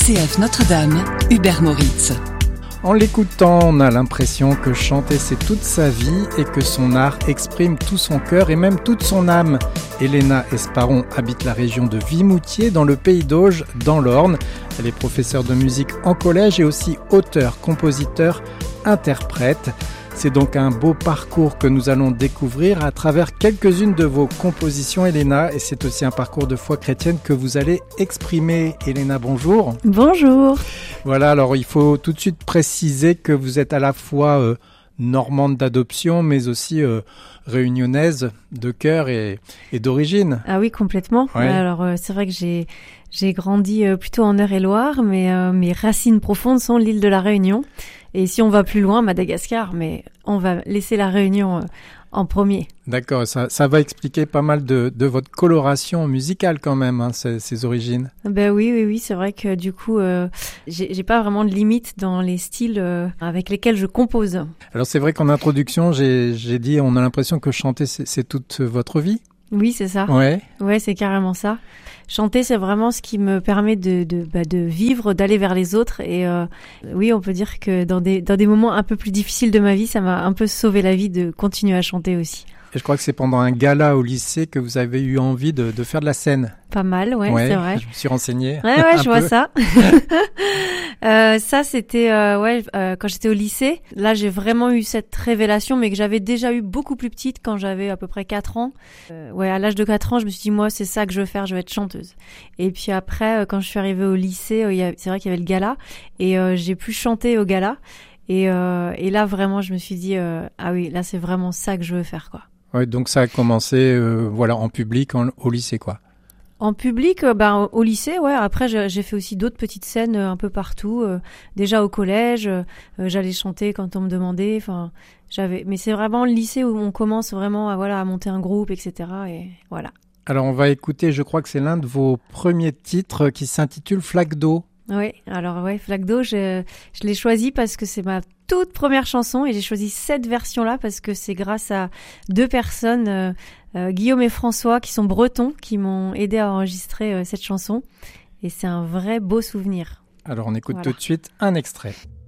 RCF Notre-Dame, Hubert Moritz. En l'écoutant, on a l'impression que chanter c'est toute sa vie et que son art exprime tout son cœur et même toute son âme. Elena Esparon habite la région de Vimoutiers dans le pays d'Auge, dans l'Orne. Elle est professeure de musique en collège et aussi auteure, compositeur, interprète. C'est donc un beau parcours que nous allons découvrir à travers quelques-unes de vos compositions, Elena. Et c'est aussi un parcours de foi chrétienne que vous allez exprimer. Elena, bonjour. Bonjour. Voilà, alors il faut tout de suite préciser que vous êtes à la fois normande d'adoption, mais aussi réunionnaise de cœur et d'origine. Ah oui, complètement. Ouais. Alors c'est vrai que j'ai grandi plutôt en Eure-et-Loir, mais mes racines profondes sont l'île de la Réunion. Et si on va plus loin, Madagascar, mais on va laisser la Réunion en premier. D'accord, ça va expliquer pas mal de votre coloration musicale quand même, hein, ces origines. Ben oui, c'est vrai que du coup, j'ai pas vraiment de limite dans les styles avec lesquels je compose. Alors c'est vrai qu'en introduction, j'ai dit, on a l'impression que chanter c'est toute votre vie. Oui, c'est ça. Ouais. Ouais, c'est carrément ça. Chanter, c'est vraiment ce qui me permet de vivre, d'aller vers les autres. Et oui, on peut dire que dans des moments un peu plus difficiles de ma vie, ça m'a un peu sauvé la vie de continuer à chanter aussi. Et je crois que c'est pendant un gala au lycée que vous avez eu envie de faire de la scène. Pas mal, ouais, c'est vrai. Je me suis renseigné. Ouais, je vois ça. Ça, c'était quand j'étais au lycée. Là, j'ai vraiment eu cette révélation, mais que j'avais déjà eu beaucoup plus petite quand j'avais à peu près 4 ans. À l'âge de 4 ans, je me suis dit, moi, c'est ça que je veux faire, je vais être chanteuse. Et puis après, quand je suis arrivée au lycée, c'est vrai qu'il y avait le gala, et j'ai pu chanter au gala. Et là, vraiment, je me suis dit, ah oui, là, c'est vraiment ça que je veux faire, quoi. Ouais, donc ça a commencé en public, au lycée, quoi. En public, au lycée, ouais. Après, j'ai fait aussi d'autres petites scènes un peu partout. Déjà au collège, j'allais chanter quand on me demandait. Enfin, mais c'est vraiment le lycée où on commence vraiment à monter un groupe, etc. Et voilà. Alors, on va écouter, je crois que c'est l'un de vos premiers titres qui s'intitule Flaque d'eau. Oui, alors ouais, Flaque d'eau, je l'ai choisi parce que c'est ma toute première chanson et j'ai choisi cette version-là parce que c'est grâce à 2 personnes, Guillaume et François, qui sont bretons, qui m'ont aidé à enregistrer cette chanson et c'est un vrai beau souvenir. Alors on écoute Voilà. tout de suite un extrait.